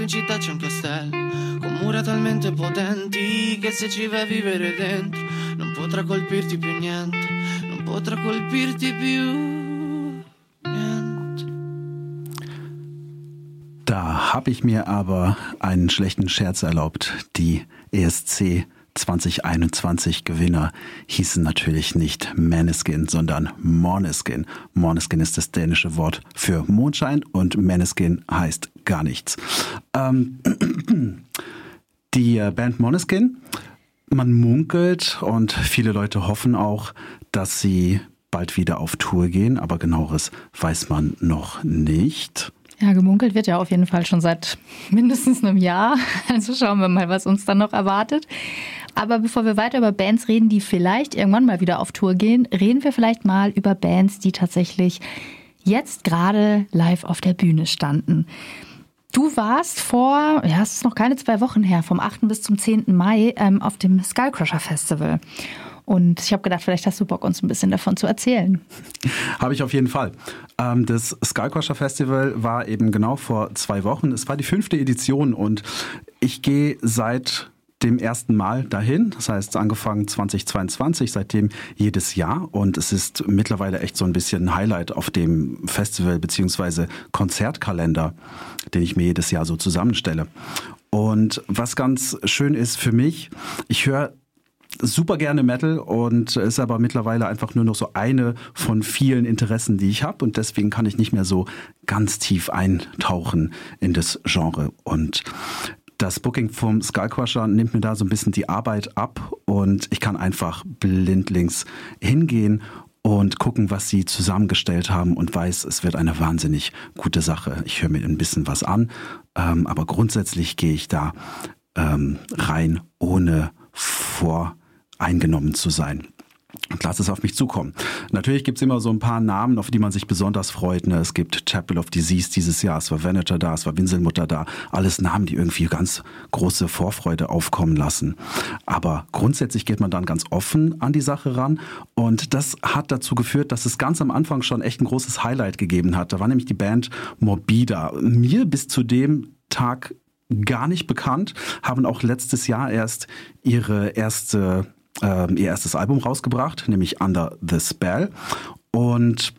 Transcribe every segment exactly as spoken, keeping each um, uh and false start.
in città c'è un castello con mura talmente potenti che se ci vai a vivere dentro non potrà colpirti più niente, non potrà colpirti più niente. Da habe ich mir aber einen schlechten Scherz erlaubt. Die E S C zwanzig einundzwanzig Gewinner hießen natürlich nicht Måneskin, sondern Måneskin. Måneskin ist das dänische Wort für Mondschein und Måneskin heißt gar nichts. Ähm, die Band Måneskin, man munkelt und viele Leute hoffen auch, dass sie bald wieder auf Tour gehen, aber genaueres weiß man noch nicht. Ja, gemunkelt wird ja auf jeden Fall schon seit mindestens einem Jahr. Also schauen wir mal, was uns dann noch erwartet. Aber bevor wir weiter über Bands reden, die vielleicht irgendwann mal wieder auf Tour gehen, reden wir vielleicht mal über Bands, die tatsächlich jetzt gerade live auf der Bühne standen. Du warst vor, ja, es ist noch keine zwei Wochen her, vom achten bis zum zehnten Mai ähm, auf dem Skullcrusher Festival. Und ich habe gedacht, vielleicht hast du Bock, uns ein bisschen davon zu erzählen. Habe ich auf jeden Fall. Das Skullcrusher Festival war eben genau vor zwei Wochen. Es war die fünfte Edition und ich gehe seit dem ersten Mal dahin. Das heißt, angefangen zweitausendzweiundzwanzig, seitdem jedes Jahr. Und es ist mittlerweile echt so ein bisschen ein Highlight auf dem Festival bzw. Konzertkalender, den ich mir jedes Jahr so zusammenstelle. Und was ganz schön ist für mich, ich höre super gerne Metal und ist aber mittlerweile einfach nur noch so eine von vielen Interessen, die ich habe und deswegen kann ich nicht mehr so ganz tief eintauchen in das Genre. Und das Booking vom Skullcrusher nimmt mir da so ein bisschen die Arbeit ab und ich kann einfach blindlings hingehen und gucken, was sie zusammengestellt haben und weiß, es wird eine wahnsinnig gute Sache. Ich höre mir ein bisschen was an, aber grundsätzlich gehe ich da rein, ohne vor eingenommen zu sein. Und lass es auf mich zukommen. Natürlich gibt es immer so ein paar Namen, auf die man sich besonders freut. Ne? Es gibt Chapel of Disease dieses Jahr, es war Venator da, es war Winselmutter da. Alles Namen, die irgendwie ganz große Vorfreude aufkommen lassen. Aber grundsätzlich geht man dann ganz offen an die Sache ran. Und das hat dazu geführt, dass es ganz am Anfang schon echt ein großes Highlight gegeben hat. Da war nämlich die Band Morbida. Mir bis zu dem Tag gar nicht bekannt, haben auch letztes Jahr erst ihre erste Äh, ihr erstes Album rausgebracht, nämlich Under the Spell. Und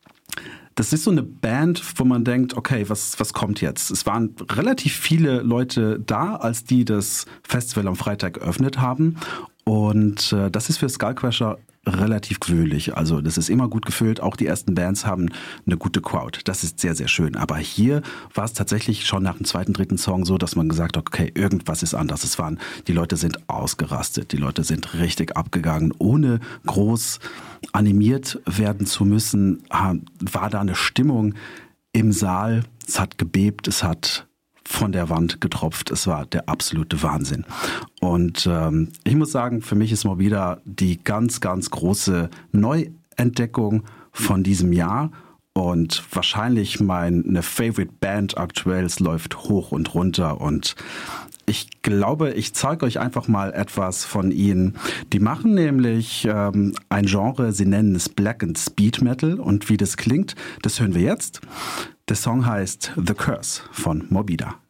das ist so eine Band, wo man denkt, okay, was, was kommt jetzt? Es waren relativ viele Leute da, als die das Festival am Freitag geöffnet haben. Und äh, das ist für Skullcrusher relativ gewöhnlich. Also das ist immer gut gefüllt. Auch die ersten Bands haben eine gute Crowd. Das ist sehr, sehr schön. Aber hier war es tatsächlich schon nach dem zweiten, dritten Song so, dass man gesagt hat, okay, irgendwas ist anders. Es waren, die Leute sind ausgerastet. Die Leute sind richtig abgegangen. Ohne groß animiert werden zu müssen, war da eine Stimmung im Saal. Es hat gebebt, es hat von der Wand getropft. Es war der absolute Wahnsinn. Und ähm, ich muss sagen, für mich ist Morbida die ganz, ganz große Neuentdeckung von diesem Jahr und wahrscheinlich meine Favorite Band aktuell. Es läuft hoch und runter und ich glaube, ich zeige euch einfach mal etwas von ihnen. Die machen nämlich ähm, ein Genre, sie nennen es Black and Speed Metal und wie das klingt, das hören wir jetzt. Der Song heißt The Curse von Morbida.